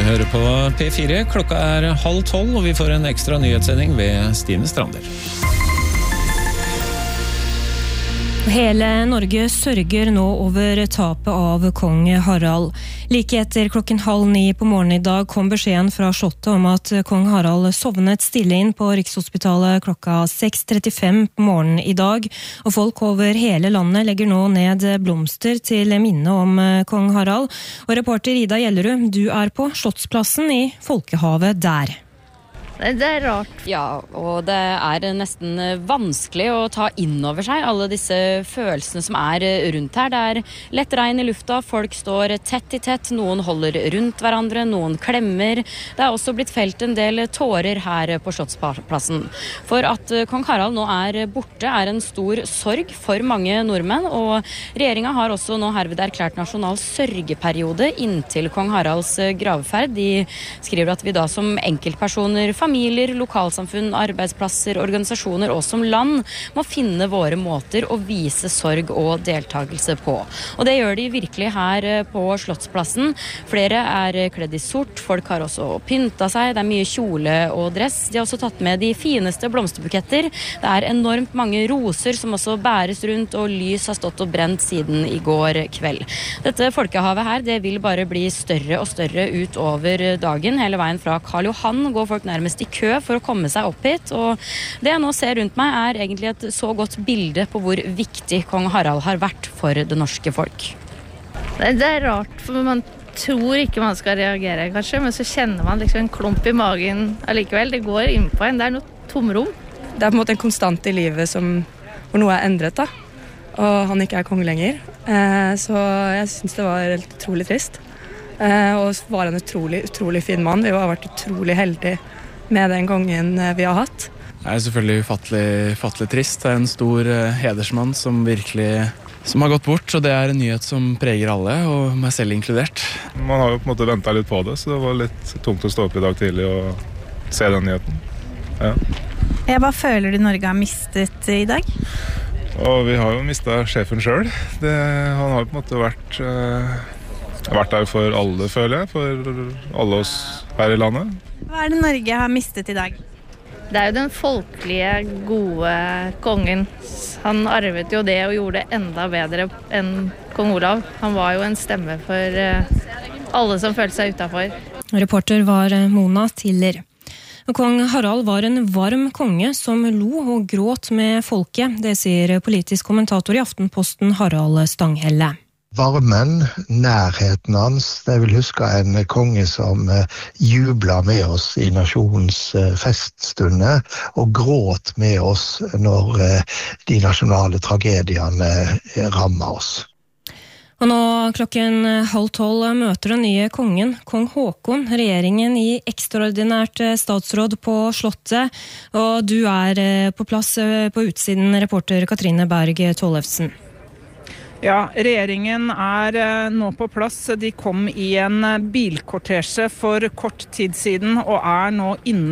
hører på P4. Klokka 11:30, og vi får en ekstra nyhetssending ved Stine Strander. Hele Norge sørger nå over tapet av kong Harald. Like etter 8:30 på morgenen i dag kom beskjeden fra Slottet om at kong Harald sovnet stille inn på Rikshospitalet klokka 6:35 på morgenen i dag, og folk over hele landet legger nå ned blomster til minne om kong Harald. Og reporter Ida Gjellerud, du er på Slottsplassen i Folkehavet der. Det er rart. Ja, og det er nesten vanskelig å ta inn over seg alle disse følelsene som er rundt her. Det er lett regn i lufta, folk står tett i tett, noen holder rundt hverandre, noen klemmer. Det er også blitt felt en del tårer her på Slottsplassen. For at kong Harald nå er borte er en stor sorg for mange nordmenn, og regjeringen har også nå herved erklært nasjonal sørgeperiode inntil kong Haralds gravferd. De skriver at vi da som enkeltpersoner, familier, lokalsamfunn, arbeidsplasser, organisasjoner og som land må finne våre måter å vise sorg og deltakelse på. Og det gjør de virkelig her på Slottsplassen. Flere er kledd i sort, folk har også pynta seg, det er mye kjole og dress. De har også tatt med de fineste blomsterbuketter. Det er enormt mange roser som også bæres rundt, og lys har stått og brent siden i går kveld. Dette folkehavet her, det vil bare bli større og større utover dagen. Hele veien fra Karl Johan går folk nærmest i kø for å komme seg opp hit, og det jeg nå ser rundt meg er egentlig et så godt bilde på hvor viktig kong Harald har vært for det norske folk. Det er rart, for man tror ikke man skal reagere kanskje, men så kjenner man liksom en klump i magen allikevel. Det går inn på en, det er noe tomrom. Det er på en måte en konstant i livet hvor noe er endret da, og han ikke er konge lenger. Så jeg synes det var helt utrolig trist. Og så var han en utrolig fin mann. Vi har vært utrolig heldige med den kongen vi har hatt. Det er selvfølgelig ufattelig trist. Det er en stor hedersmann som har gått bort, og det er en nyhet som preger alle, og meg selv inkludert. Man har jo på en måte ventet litt på det, så det var litt tungt å stå opp i dag tidlig og se den nyheten. Ja. Hva føler du Norge har mistet i dag? Og vi har jo mistet sjefen selv. Han har på en måte vært der for alle, føler jeg, for alle oss her i landet. Hva er det Norge har mistet i dag? Det er jo den folkelige, gode kongen. Han arvet jo det og gjorde det enda bedre enn kong Olav. Han var jo en stemme for alle som følte seg utenfor. Reporter var Mona Tiller. Kong Harald var en varm konge som lo og gråt med folket. Det sier politisk kommentator i Aftenposten Harald Stanghelle. Varmen, nærheten hans, jeg vil huske en konge som jubla med oss i nasjonens feststunder og gråt med oss når de nasjonale tragediene rammer oss. Og nå 11:30 møter den nye kongen, kong Håkon, regjeringen i ekstraordinært statsråd på Slottet, og du er på plass på utsiden, reporter Katrine Berg Tollefsen. Ja, regjeringen er nå på plass. De kom i en bilkortesje for kort tid siden og er nå inne